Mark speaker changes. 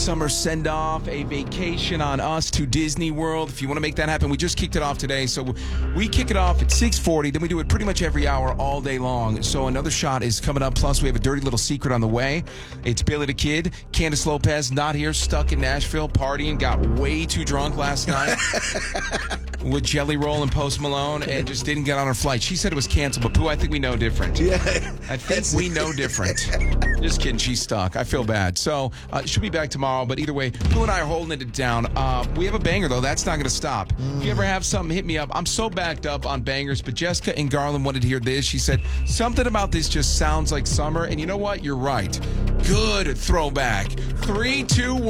Speaker 1: summer send-off, a vacation on us to Disney World. If you want to make that happen, we just kicked it off today. So we kick it off at 6:40. Then we do it pretty much every hour all day long. So another shot is coming up. Plus, we have a dirty little secret on the way. It's Billy the Kid. Candace Lopez, not here, stuck in Nashville, partying. Got way too drunk last night with Jelly Roll and Post Malone and just didn't get on her flight. She said it was canceled, but Pooh, I think we know different.
Speaker 2: Yeah.
Speaker 1: I think we know different. Just kidding. She's stuck. I feel bad. So she'll be back tomorrow. But either way, Pooh and I are holding it down. We have a banger, though. That's not going to stop. If you ever have something, hit me up. I'm so backed up on bangers. But Jessica in Garland wanted to hear this. She said, something about this just sounds like summer. And you know what? You're right. Good throwback. 3, 2, 1.